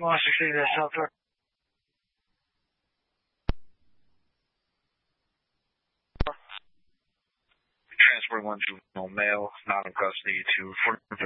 160 to South Park. Transport one juvenile male, not in custody to